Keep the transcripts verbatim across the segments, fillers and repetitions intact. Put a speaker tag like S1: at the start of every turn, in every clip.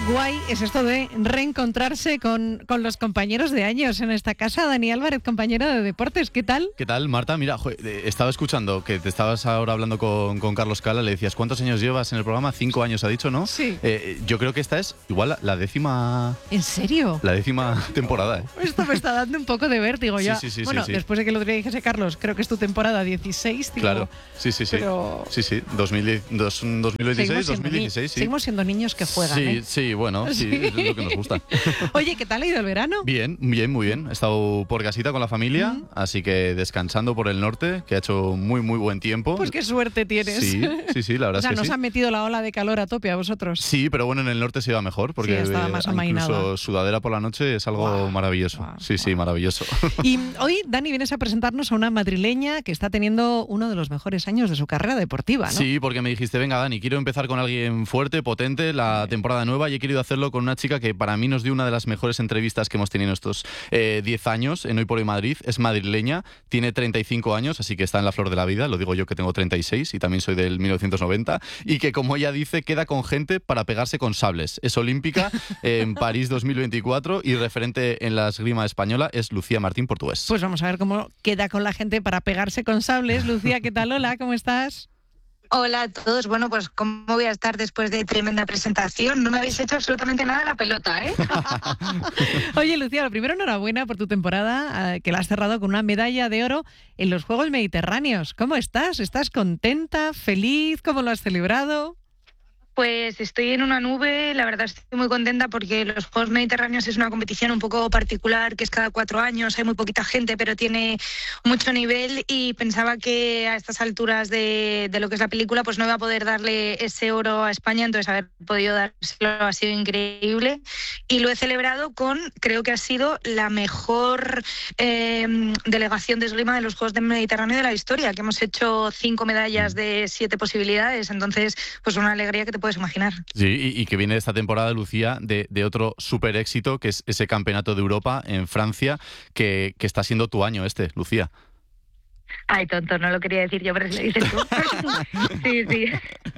S1: guay es esto de reencontrarse con, con los compañeros de años en esta casa. Dani Álvarez, compañero de deportes, ¿qué tal?
S2: ¿Qué tal, Marta? Mira, joder, estaba escuchando que te estabas ahora hablando con, con Carlos Cala, le decías, ¿cuántos años llevas en el programa? Cinco años, ha dicho, ¿no?
S1: Sí.
S2: Eh, yo creo que esta es igual la, la décima...
S1: ¿En serio?
S2: La décima temporada, ¿eh?
S1: Esto me está dando un poco de vértigo ya.
S2: Sí, sí, sí.
S1: Bueno,
S2: sí, sí.
S1: después de que lo dijese Carlos, creo que es tu temporada dieciséis, tío.
S2: Claro, sí, sí, sí.
S1: Pero...
S2: Sí, sí, dos mil diez, dos, dos mil veintiséis, dos mil dieciséis, sí.
S1: Seguimos siendo niños que juegan,
S2: Sí,
S1: ¿eh?
S2: sí, bueno, sí,
S1: Sí.
S2: es lo que nos gusta.
S1: Oye, ¿qué tal ha ido el verano?
S2: Bien, bien, muy bien. He estado por casita con la familia,
S1: Mm.
S2: así que descansando por el norte, que ha hecho muy, muy buen tiempo.
S1: Pues qué suerte tienes.
S2: Sí, sí, sí, la verdad
S1: O sea,
S2: es que
S1: nos
S2: sí.
S1: han metido la ola de calor a tope a vosotros.
S2: Sí, pero bueno, en el norte se iba mejor, porque
S1: Sí, estaba más
S2: eh,
S1: amainada.
S2: incluso sudadera por la noche es algo
S1: Guau,
S2: maravilloso.
S1: guau,
S2: sí, sí,
S1: guau.
S2: maravilloso.
S1: Y hoy, Dani, vienes a presentarnos a una madrileña que está teniendo uno de los mejores años de su carrera deportiva, ¿no?
S2: Sí, porque me dijiste, venga, Dani, quiero empezar con alguien fuerte, potente, la temporada nueva, y he querido hacerlo con una chica que para mí nos dio una de las mejores entrevistas que hemos tenido en estos diez años en Hoy por Hoy Madrid. Es madrileña, tiene treinta y cinco años, así que está en la flor de la vida. Lo digo yo, que tengo treinta y seis y también soy del mil novecientos noventa, y que, como ella dice, queda con gente para pegarse con sables. Es olímpica en París dos mil veinticuatro y referente en la esgrima española es Lucía Martín Portugués.
S1: Pues vamos a ver cómo queda con la gente para pegarse con sables. Lucía, ¿qué tal? Hola, ¿cómo estás?
S3: Hola a todos. Bueno, pues ¿cómo voy a estar después de tremenda presentación? No me habéis hecho absolutamente nada de la pelota, ¿eh?
S1: Oye, Lucía, lo primero, enhorabuena por tu temporada, eh, que la has cerrado con una medalla de oro en los Juegos Mediterráneos. ¿Cómo estás? ¿Estás contenta? ¿Feliz? ¿Cómo lo has celebrado?
S3: Pues estoy en una nube, la verdad estoy muy contenta porque los Juegos Mediterráneos es una competición un poco particular, que es cada cuatro años, hay muy poquita gente, pero tiene mucho nivel, y pensaba que a estas alturas de, de lo que es la película, pues no iba a poder darle ese oro a España, entonces haber podido dárselo ha sido increíble, y lo he celebrado con, creo que ha sido la mejor eh, delegación de esgrima de los Juegos del Mediterráneo de la historia, que hemos hecho cinco medallas de siete posibilidades, entonces pues una alegría que te puedes imaginar.
S2: Sí, y, y que viene esta temporada, Lucía, de, de otro súper éxito, que es ese campeonato de Europa en Francia, que, que está siendo tu año este, Lucía.
S3: Ay, tonto, no lo quería decir yo, pero si lo dices tú. Sí, sí.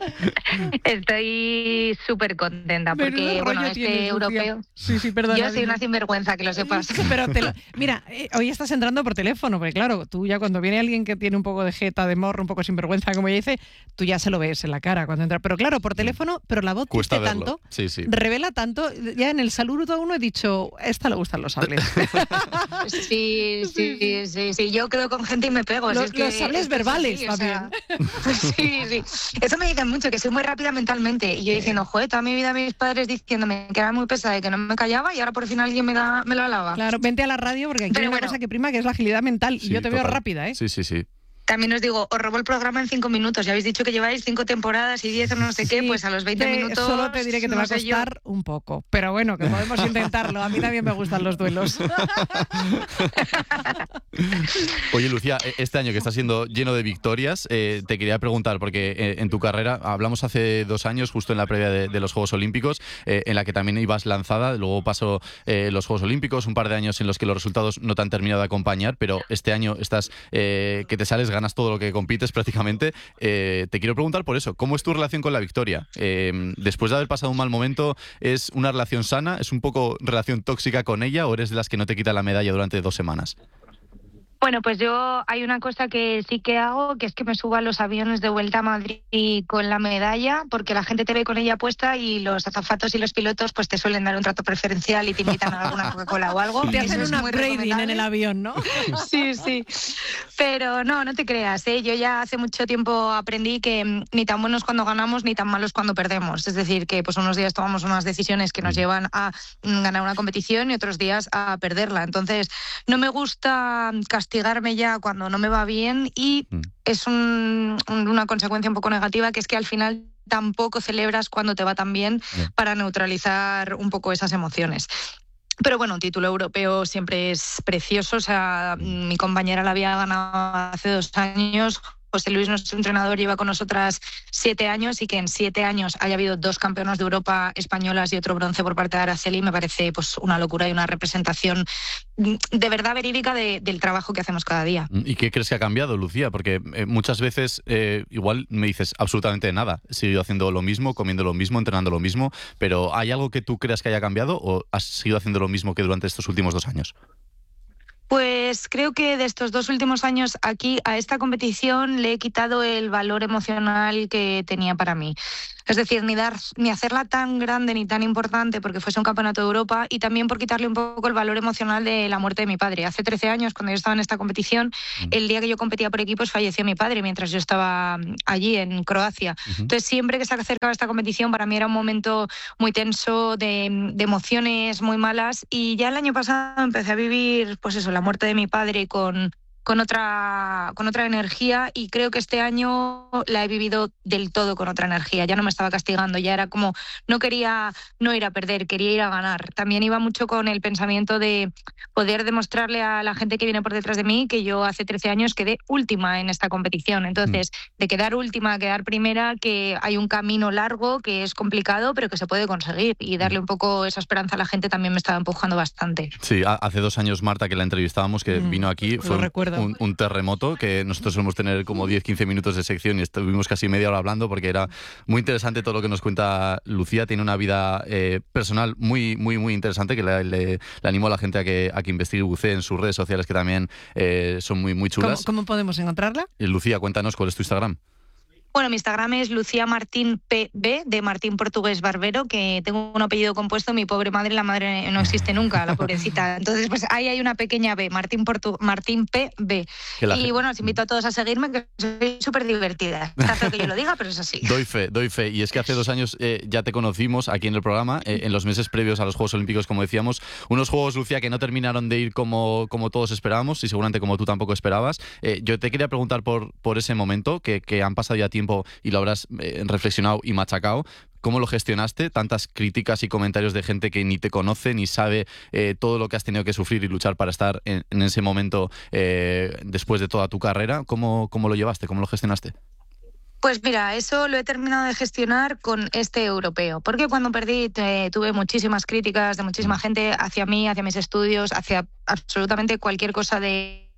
S3: Estoy súper contenta porque,
S1: Menudo
S3: bueno,
S1: rollo
S3: este
S1: tienes,
S3: europeo...
S1: Lucía. Sí, sí, perdona.
S3: Yo soy
S1: dime.
S3: una sinvergüenza, que lo sepas.
S1: Pero te lo- mira, eh, hoy estás entrando por teléfono, porque claro, tú ya cuando viene alguien que tiene un poco de jeta, de morro, un poco sinvergüenza, como ella dice, tú ya se lo ves en la cara cuando entra. Pero claro, por teléfono, pero la voz
S2: Cuesta
S1: dice
S2: verlo.
S1: tanto,
S2: Sí, sí.
S1: revela tanto, ya en el saludo a uno he dicho, a esta le gustan los sables.
S3: Sí, sí, sí, sí. Yo quedo con gente y me pego.
S1: Los-
S3: si es que
S1: los sables
S3: esto es
S1: verbales
S3: así, o sea,
S1: también.
S3: Sí, sí. Eso me dicen mucho, que soy muy rápida mentalmente. Y yo diciendo, joder, toda mi vida mis padres diciéndome que era muy pesada y que no me callaba, y ahora por fin alguien me, da, me lo alaba.
S1: Claro, vente a la radio porque aquí
S3: Pero
S1: hay una
S3: bueno.
S1: cosa que prima, que es la agilidad mental. Y
S2: Sí,
S1: yo te veo
S2: total.
S1: rápida, ¿eh?
S2: Sí, sí, sí.
S3: También os digo, os robo el programa en cinco minutos. Ya habéis dicho que lleváis cinco temporadas y diez o no sé qué,
S1: Sí,
S3: pues a los veinte
S1: te-
S3: minutos...
S1: Solo te diré que te
S3: no
S1: va a
S3: sé yo.
S1: costar un poco. Pero bueno, que podemos intentarlo. A mí también me gustan los duelos.
S2: Oye, Lucía, este año que está siendo lleno de victorias, eh, te quería preguntar, porque eh, en tu carrera, hablamos hace dos años, justo en la previa de, de los Juegos Olímpicos, eh, en la que también ibas lanzada, luego pasó eh, los Juegos Olímpicos, un par de años en los que los resultados no te han terminado de acompañar, pero este año estás, eh, que te sales, ganas todo lo que compites prácticamente. Eh, te quiero preguntar por eso, ¿cómo es tu relación con la victoria? Eh, después de haber pasado un mal momento, ¿es una relación sana? ¿Es un poco relación tóxica con ella o eres de las que no te quita la medalla durante dos semanas?
S3: Bueno, pues yo hay una cosa que sí que hago, que es que me subo a los aviones de vuelta a Madrid con la medalla, porque la gente te ve con ella puesta y los azafatos y los pilotos pues te suelen dar un trato preferencial y te invitan a alguna Coca-Cola o algo.
S1: Te
S3: Eso
S1: hacen
S3: es
S1: una
S3: muy
S1: upgrading en
S3: recomendable.
S1: el avión, ¿no?
S3: Sí, sí. Pero no, no te creas, ¿eh? Yo ya hace mucho tiempo aprendí que mm, ni tan buenos cuando ganamos ni tan malos cuando perdemos. Es decir, que pues unos días tomamos unas decisiones que nos llevan a mm, ganar una competición y otros días a perderla. Entonces, no me gusta castigarme ya cuando no me va bien, y
S2: Mm.
S3: es un- un- una consecuencia un poco negativa, que es que al final tampoco celebras cuando te va tan bien,
S2: Yeah.
S3: para neutralizar un poco esas emociones. Pero bueno, un título europeo siempre es precioso. O sea, mi compañera la había ganado hace dos años José Luis, nuestro entrenador, lleva con nosotras siete años y que en siete años haya habido dos campeonas de Europa españolas y otro bronce por parte de Araceli me parece pues una locura y una representación de verdad verídica de, del trabajo que hacemos cada día.
S2: ¿Y qué crees que ha cambiado, Lucía? Porque eh, muchas veces eh, igual me dices absolutamente nada. He seguido haciendo lo mismo, comiendo lo mismo, entrenando lo mismo, pero ¿hay algo que tú creas que haya cambiado o has seguido haciendo lo mismo que durante estos últimos dos años?
S3: Pues creo que de estos dos últimos años aquí a esta competición le he quitado el valor emocional que tenía para mí. Es decir, ni dar, ni hacerla tan grande ni tan importante porque fuese un campeonato de Europa y también por quitarle un poco el valor emocional de la muerte de mi padre. Hace trece años, cuando yo estaba en esta competición, uh-huh. el día que yo competía por equipos falleció mi padre mientras yo estaba allí en Croacia. Uh-huh. Entonces siempre que se acercaba esta competición para mí era un momento muy tenso, de, de emociones muy malas y ya el año pasado empecé a vivir, pues eso, la muerte de mi padre con... Con otra, con otra energía y creo que este año la he vivido del todo con otra energía. Ya no me estaba castigando, ya era como, no quería no ir a perder, quería ir a ganar. También iba mucho con el pensamiento de poder demostrarle a la gente que viene por detrás de mí que yo hace trece años quedé última en esta competición. Entonces, mm. de quedar última a quedar primera, que hay un camino largo, que es complicado, pero que se puede conseguir. Y darle un poco esa esperanza a la gente también me estaba empujando bastante.
S2: Sí, hace dos años, Marta, que la entrevistábamos, que mm. vino aquí, fue un, un, un terremoto, que nosotros solemos tener como diez quince minutos de sección y estuvimos casi media hora hablando porque era muy interesante todo lo que nos cuenta Lucía. Tiene una vida eh, personal muy, muy, muy interesante que le, le, le animo a la gente a que, a que investigue y bucee en sus redes sociales que también eh, son muy, muy chulas.
S1: ¿Cómo, ¿Cómo podemos encontrarla?
S2: Y Lucía, cuéntanos cuál es tu Instagram.
S3: Bueno, mi Instagram es Lucía Martín P B, de Martín Portugués Barbero, que tengo un apellido compuesto, mi pobre madre, la madre no existe nunca, la pobrecita. Entonces, pues ahí hay una pequeña B, Martín, Portu Martín P B. Y gente... bueno, os invito a todos a seguirme, que soy súper divertida. Está feo que yo lo diga, pero es así.
S2: Doy fe, doy fe. Y es que hace dos años eh, ya te conocimos aquí en el programa, eh, en los meses previos a los Juegos Olímpicos, como decíamos. Unos Juegos, Lucía, que no terminaron de ir como, como todos esperábamos y seguramente como tú tampoco esperabas. Eh, yo te quería preguntar por, por ese momento, que, que han pasado ya tiempo y lo habrás eh, reflexionado y machacado. ¿Cómo lo gestionaste? Tantas críticas y comentarios de gente que ni te conoce ni sabe eh, todo lo que has tenido que sufrir y luchar para estar en, en ese momento eh, después de toda tu carrera. ¿Cómo, cómo lo llevaste? ¿Cómo lo gestionaste?
S3: Pues mira, eso lo he terminado de gestionar con este europeo, porque cuando perdí eh, tuve muchísimas críticas de muchísima gente hacia mí, hacia mis estudios, hacia absolutamente cualquier cosa de,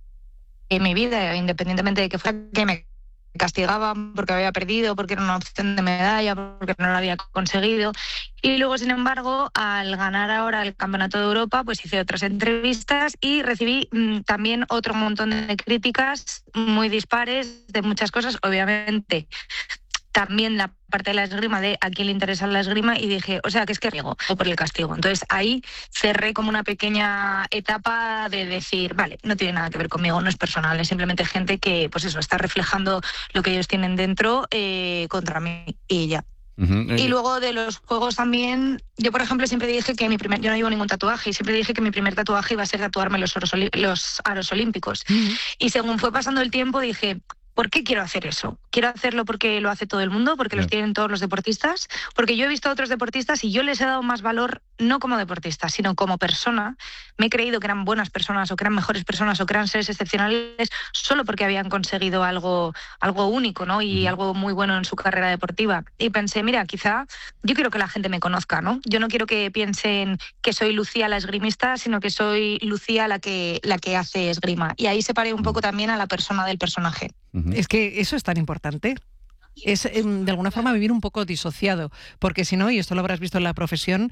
S3: de mi vida, independientemente de que fuera que me castigaban porque había perdido, porque era una opción de medalla, porque no lo había conseguido. Y luego, sin embargo, al ganar ahora el Campeonato de Europa, pues hice otras entrevistas y recibí mmm, también otro montón de críticas muy dispares de muchas cosas, obviamente. También la parte de la esgrima, de a quién le interesa la esgrima, y dije, o sea, que es que riego por el castigo. Entonces ahí cerré como una pequeña etapa de decir, vale, no tiene nada que ver conmigo, no es personal, es simplemente gente que, pues eso, está reflejando lo que ellos tienen dentro eh, contra mí y ya. Uh-huh. Y luego de los juegos también, yo por ejemplo siempre dije que mi primer, yo no llevo ningún tatuaje y siempre dije que mi primer tatuaje iba a ser tatuarme los, oros, los aros olímpicos. Uh-huh. Y según fue pasando el tiempo dije, ¿por qué quiero hacer eso? Quiero hacerlo porque lo hace todo el mundo, porque sí. los tienen todos los deportistas, porque yo he visto a otros deportistas y yo les he dado más valor, no como deportistas, sino como persona. Me he creído que eran buenas personas o que eran mejores personas o que eran seres excepcionales solo porque habían conseguido algo, algo único, ¿no? Y uh-huh. algo muy bueno en su carrera deportiva. Y pensé, mira, quizá yo quiero que la gente me conozca, ¿no? Yo no quiero que piensen que soy Lucía la esgrimista, sino que soy Lucía la que, la que hace esgrima. Y ahí separé un poco también a la persona del personaje.
S1: Uh-huh. Es que eso es tan importante. Es de alguna forma vivir un poco disociado, porque si no, y esto lo habrás visto en la profesión,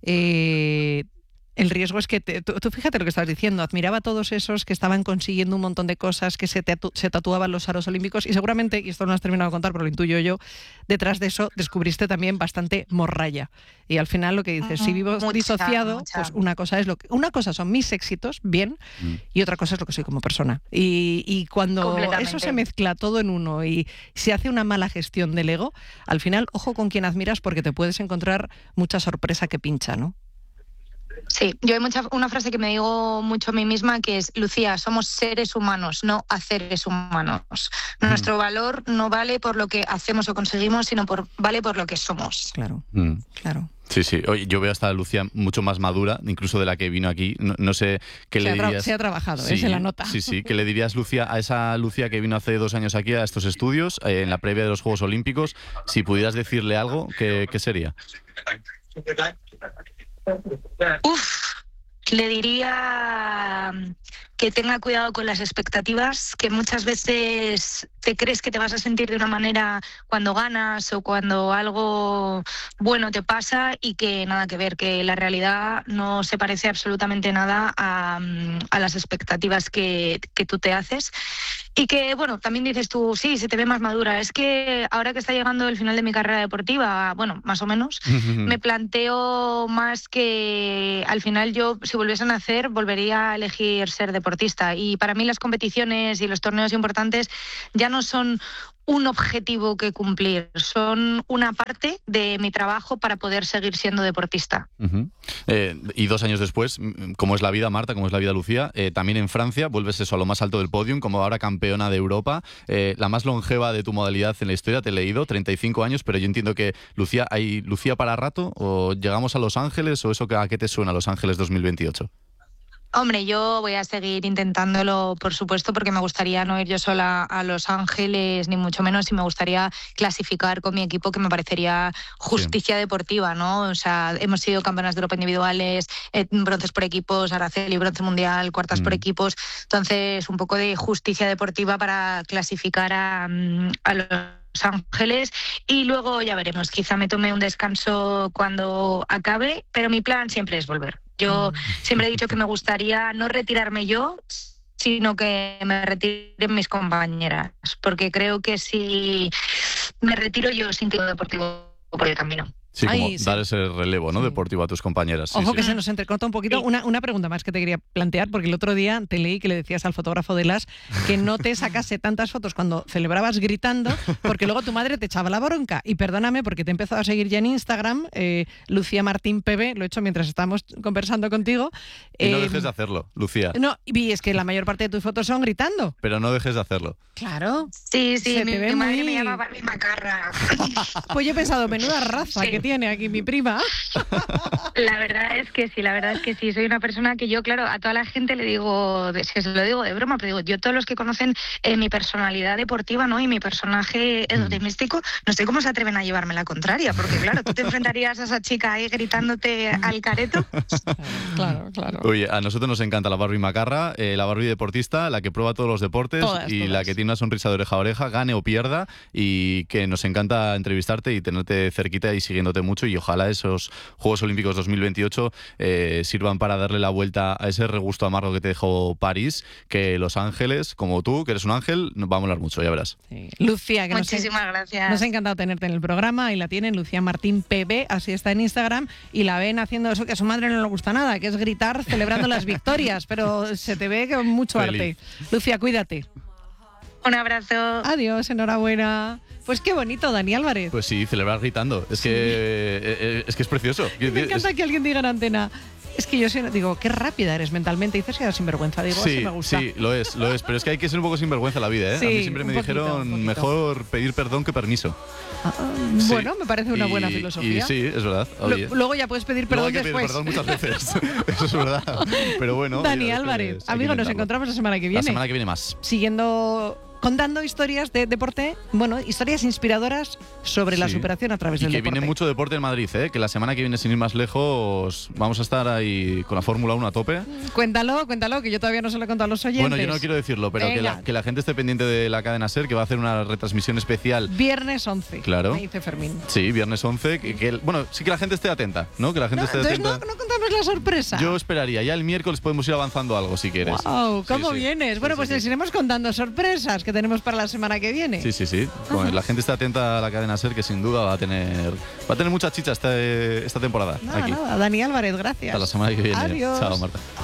S1: eh, el riesgo es que, te, tú, tú fíjate lo que estabas diciendo, admiraba a todos esos que estaban consiguiendo un montón de cosas, que se, tatu, se tatuaban los aros olímpicos y seguramente, y esto no has terminado de contar, pero lo intuyo yo, detrás de eso descubriste también bastante morralla. Y al final lo que dices, uh-huh. si vivo mucha, disociado, mucha. pues una cosa es lo que, una cosa son mis éxitos, bien, mm. y otra cosa es lo que soy como persona. Y, y cuando eso se mezcla todo en uno y se hace una mala gestión del ego, al final, ojo con quien admiras porque te puedes encontrar mucha sorpresa que pincha, ¿no?
S3: Sí, yo hay mucha, una frase que me digo mucho a mí misma que es: Lucía, somos seres humanos, no haceres humanos.
S2: Mm.
S3: Nuestro valor no vale por lo que hacemos o conseguimos, sino por vale por lo que somos.
S1: Claro,
S2: Mm.
S1: claro.
S2: Sí, sí. Oye, yo veo hasta a Lucía mucho más madura, incluso de la que vino aquí. No, no sé qué
S1: Se
S2: le
S1: ha, tra-
S2: dirías.
S1: se ha trabajado,
S2: Sí,
S1: ¿eh? Se la nota.
S2: sí, sí. ¿Qué le dirías, Lucía, a esa Lucía que vino hace dos años aquí a estos estudios, eh, en la previa de los Juegos Olímpicos? Si pudieras decirle algo, ¿qué, qué sería?
S3: Uf, le diría que tenga cuidado con las expectativas, que muchas veces te crees que te vas a sentir de una manera cuando ganas o cuando algo bueno te pasa, y que nada que ver, que la realidad no se parece absolutamente nada a, a las expectativas que, que tú te haces. Y que, bueno, también dices tú, sí, se te ve más madura. Es que ahora que está llegando el final de mi carrera deportiva, bueno, más o menos, me planteo más que al final yo, si volviesen a hacer, volvería a elegir ser deportista. Y para mí las competiciones y los torneos importantes ya no son un objetivo que cumplir, son una parte de mi trabajo para poder seguir siendo deportista.
S2: Uh-huh. Eh, y dos años después, como es la vida, Marta, como es la vida, Lucía, eh, también en Francia vuelves eso a lo más alto del podium, como ahora campeona de Europa, eh, la más longeva de tu modalidad en la historia, te he leído, treinta y cinco años, pero yo entiendo que Lucía, ¿hay Lucía para rato? ¿O llegamos a Los Ángeles? ¿O eso a qué te suena, Los Ángeles dos mil veintiocho?
S3: Hombre, yo voy a seguir intentándolo, por supuesto, porque me gustaría no ir yo sola a Los Ángeles, ni mucho menos, y me gustaría clasificar con mi equipo, que me parecería justicia sí. deportiva, ¿no? O sea, hemos sido campeonas de Europa individuales, eh, bronces por equipos, Araceli, bronce mundial, cuartas mm. por equipos, entonces un poco de justicia deportiva para clasificar a, a los Los Ángeles, y luego ya veremos, quizá me tome un descanso cuando acabe, pero mi plan siempre es volver. Yo siempre he dicho que me gustaría no retirarme yo, sino que me retiren mis compañeras, porque creo que si me retiro yo sin título deportivo por el camino.
S2: Sí, como
S1: Ay, sí.
S2: dar ese relevo, ¿no? Sí. Deportivo a tus compañeras. Sí,
S1: Ojo
S2: sí.
S1: que se nos entrecorta un poquito.
S3: Sí.
S1: Una, una pregunta más que te quería plantear, porque el otro día te leí que le decías al fotógrafo de las que no te sacase tantas fotos cuando celebrabas gritando, porque luego tu madre te echaba la bronca. Y perdóname, porque te he empezado a seguir ya en Instagram, eh, Lucía Martín P B, lo he hecho mientras estábamos conversando contigo.
S2: Y no
S1: Eh,
S2: dejes de hacerlo, Lucía.
S1: No, y es que la mayor parte de tus fotos son gritando.
S2: Pero no dejes de hacerlo.
S1: Claro.
S3: Sí, sí,
S1: Se
S3: mi,
S1: te ve
S3: mi madre
S1: muy-
S3: me llama Barbie Macarra.
S1: Pues yo he pensado, menuda raza
S3: Sí.
S1: que tiene aquí mi prima.
S3: La verdad es que sí, la verdad es que sí. Soy una persona que yo, claro, a toda la gente le digo, es que se lo digo de broma, pero digo, yo todos los que conocen eh, mi personalidad deportiva, ¿no? Y mi personaje esgrimístico, no sé cómo se atreven a llevarme la contraria, porque claro, tú te enfrentarías a esa chica ahí gritándote al careto.
S1: Claro, claro.
S2: Oye, a nosotros nos encanta la Barbie Macarra, eh, la Barbie deportista, la que prueba todos los deportes
S1: Todas,
S2: y
S1: todas.
S2: la que tiene una sonrisa de oreja a oreja, gane o pierda, y que nos encanta entrevistarte y tenerte cerquita y siguiéndote mucho, y ojalá esos Juegos Olímpicos dos mil veintiocho eh, sirvan para darle la vuelta a ese regusto amargo que te dejó París, que Los Ángeles, como tú, que eres un ángel, nos va a molar mucho, ya verás.
S1: Sí. Lucía, que nos,
S3: Muchísimas gracias.
S1: nos ha encantado tenerte en el programa, y la tienen Lucía Martín P B, así está en Instagram, y la ven haciendo eso que a su madre no le gusta nada, que es gritar celebrando las victorias, pero se te ve con mucho
S2: Feliz.
S1: arte. Lucía, cuídate.
S3: Un abrazo.
S1: Adiós, enhorabuena. Pues qué bonito, Dani Álvarez.
S2: Pues sí, celebrar gritando. Es que eh, eh, es que es precioso.
S1: Y me encanta
S2: Es-
S1: que alguien diga en antena, es que yo sé- digo, qué rápida eres mentalmente. Y dices que eres sinvergüenza. Digo,
S2: Sí,
S1: eso me gusta.
S2: sí, lo es, lo es. Pero es que hay que ser un poco sinvergüenza en la vida, ¿eh?
S1: Sí,
S2: a mí siempre me
S1: un poquito,
S2: dijeron
S1: un poquito.
S2: mejor pedir perdón que permiso.
S1: Ah,
S2: Sí.
S1: Bueno, me parece una
S2: Y-
S1: buena
S2: Y
S1: filosofía.
S2: sí, es verdad.
S1: Lo-
S2: Oye.
S1: Luego ya puedes pedir
S2: Luego
S1: perdón
S2: hay que pedir
S1: después.
S2: perdón muchas veces. Eso es verdad. Pero bueno.
S1: Dani
S2: oye, a veces
S1: Álvarez,
S2: hay que
S1: amigo, nos
S2: intentarlo.
S1: encontramos la semana que viene.
S2: La semana que viene más.
S1: Siguiendo contando historias de deporte, bueno, historias inspiradoras sobre la
S2: Sí.
S1: superación a través
S2: Y
S1: del
S2: que
S1: deporte.
S2: viene mucho deporte en Madrid, ¿eh? Que la semana que viene, sin ir más lejos, vamos a estar ahí con la Fórmula uno a tope.
S1: Cuéntalo, cuéntalo, que yo todavía no se lo he contado a los oyentes.
S2: Bueno, yo no quiero decirlo, pero que
S1: Venga.
S2: la, que la gente esté pendiente de la cadena SER, que va a hacer una retransmisión especial.
S1: Viernes once,
S2: Claro.
S1: me dice Fermín.
S2: Sí, viernes once. Que, que- bueno, sí que la gente esté atenta, ¿no? Que la gente
S1: No,
S2: esté
S1: entonces
S2: atenta.
S1: no, no contamos la sorpresa.
S2: Yo esperaría. Ya el miércoles podemos ir avanzando algo, si quieres.
S1: Wow, ¿cómo
S2: Sí, sí.
S1: vienes?
S2: Sí,
S1: Bueno,
S2: sí,
S1: pues
S2: sí.
S1: les iremos contando sorpresas que tenemos para la semana que viene.
S2: Sí, sí, sí. Bueno, la gente está atenta a la cadena SER, que sin duda va a tener va a tener mucha chicha esta, esta temporada.
S1: Nada,
S2: aquí.
S1: nada. Dani Álvarez, gracias.
S2: Hasta la semana que viene.
S1: Adiós.
S2: Chao, Marta.